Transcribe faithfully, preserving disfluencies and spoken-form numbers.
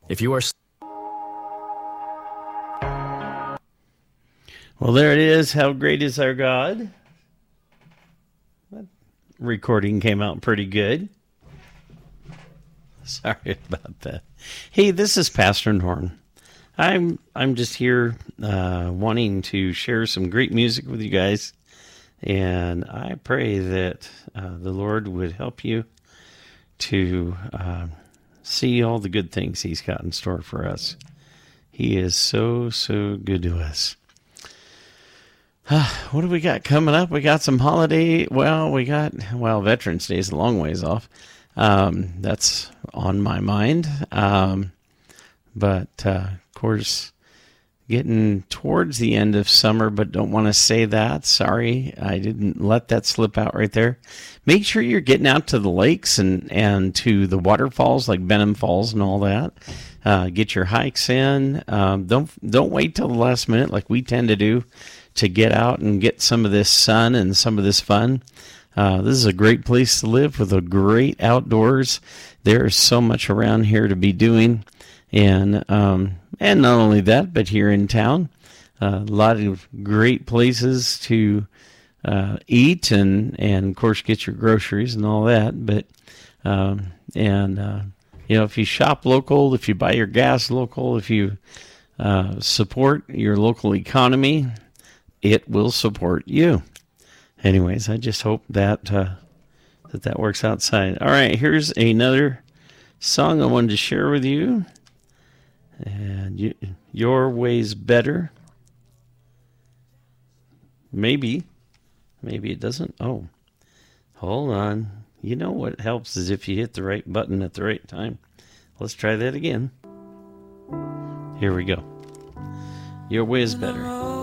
If you are... Well, there it is. How great is our God? That recording came out pretty good. Sorry about that. Hey, this is Pastor Norm. I'm I'm just here uh, wanting to share some great music with you guys, and I pray that uh, the Lord would help you to uh, see all the good things He's got in store for us. He is so, so good to us. Uh, what do we got coming up? We got some holiday. Well, we got, well, Veterans Day is a long ways off. Um, that's on my mind. Um, but, uh, of course, getting towards the end of summer, but don't want to say that. Sorry, I didn't let that slip out right there. Make sure you're getting out to the lakes and, and to the waterfalls like Benham Falls and all that. Uh, get your hikes in. Um, don't don't wait till the last minute like we tend to do to get out and get some of this sun and some of this fun. Uh, this is a great place to live with a great outdoors. There is so much around here to be doing. And um, and not only that, but here in town, uh, a lot of great places to uh, eat and, and, of course, get your groceries and all that. But, um, and, uh, you know, if you shop local, if you buy your gas local, if you uh, support your local economy, it will support you. Anyways, I just hope that uh, that that works outside. All right, here's another song I wanted to share with you. And you, Your Way's Better. Maybe. Maybe it doesn't. Oh, hold on. You know what helps is if you hit the right button at the right time. Let's try that again. Here we go. Your way is better.